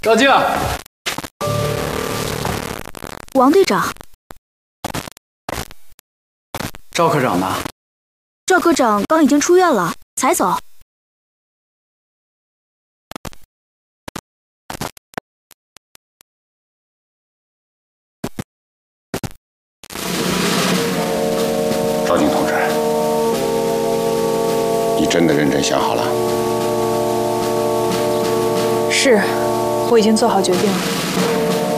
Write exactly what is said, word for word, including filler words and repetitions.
赵静， 王队长， 赵科长呢？ 赵科长刚已经出院了，才走。 赵静同志，你真的认真想好了？ 是，我已经做好决定了。